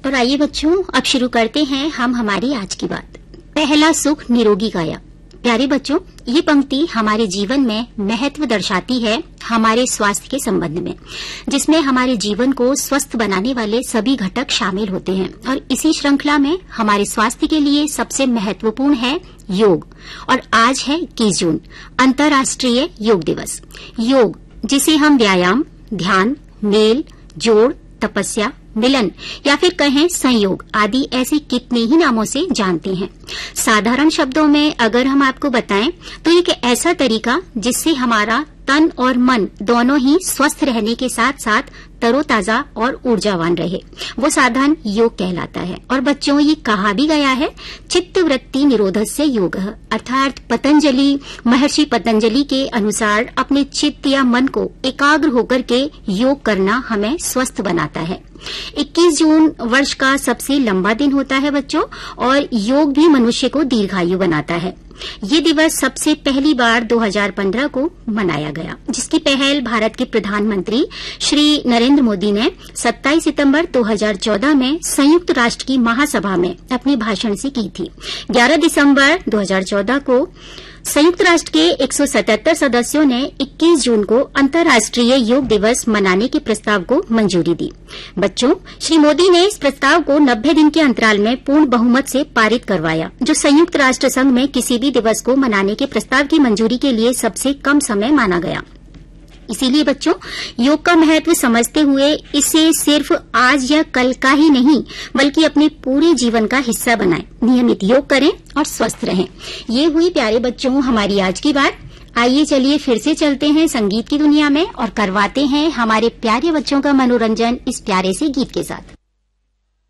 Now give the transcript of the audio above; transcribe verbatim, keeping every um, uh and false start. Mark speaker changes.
Speaker 1: और आइए बच्चों, अब शुरू करते हैं हम हमारी आज की बात। पहला सुख निरोगी काया। प्यारे बच्चों, ये पंक्ति हमारे जीवन में महत्व दर्शाती है हमारे स्वास्थ्य के संबंध में, जिसमें हमारे जीवन को स्वस्थ बनाने वाले सभी घटक शामिल होते हैं। और इसी श्रृंखला में हमारे स्वास्थ्य के लिए सबसे महत्वपूर्ण है योग। और आज है इक्कीस जून, अंतर्राष्ट्रीय योग दिवस। योग, जिसे हम व्यायाम, ध्यान, मेल, जोड़, तपस्या, मिलन या फिर कहें संयोग आदि ऐसे कितने ही नामों से जानते हैं। साधारण शब्दों में अगर हम आपको बताएं तो एक ऐसा तरीका जिससे हमारा तन और मन दोनों ही स्वस्थ रहने के साथ साथ तरोताजा और ऊर्जावान रहे, वो साधन योग कहलाता है। और बच्चों, ये कहा भी गया है, चित्त वृत्ति निरोधस्य योग, अर्थात पतंजलि महर्षि पतंजलि के अनुसार अपने चित्त या मन को एकाग्र होकर के योग करना हमें स्वस्थ बनाता है। इक्कीस जून वर्ष का सबसे लंबा दिन होता है बच्चों, और योग भी मनुष्य को दीर्घायु बनाता है। ये दिवस सबसे पहली बार दो हज़ार पंद्रह को मनाया गया, जिसकी पहल भारत के प्रधानमंत्री श्री नरेंद्र मोदी ने सत्ताईस सितंबर दो हज़ार चौदह में संयुक्त राष्ट्र की महासभा में अपने भाषण से की थी। ग्यारह दिसंबर दो हज़ार चौदह को संयुक्त राष्ट्र के एक सौ सतहत्तर सदस्यों ने इक्कीस जून को अंतर्राष्ट्रीय योग दिवस मनाने के प्रस्ताव को मंजूरी दी। बच्चों, श्री मोदी ने इस प्रस्ताव को नब्बे दिन के अंतराल में पूर्ण बहुमत से पारित करवाया, जो संयुक्त राष्ट्र संघ में किसी भी दिवस को मनाने के प्रस्ताव की मंजूरी के लिए सबसे कम समय माना गया। इसीलिए बच्चों, योग का महत्व समझते हुए इसे सिर्फ आज या कल का ही नहीं बल्कि अपने पूरे जीवन का हिस्सा बनाएं, नियमित योग करें और स्वस्थ रहें। ये हुई प्यारे बच्चों हमारी आज की बात। आइए चलिए फिर से चलते हैं संगीत की दुनिया में और करवाते हैं हमारे प्यारे बच्चों का मनोरंजन इस प्यारे से गीत के साथ।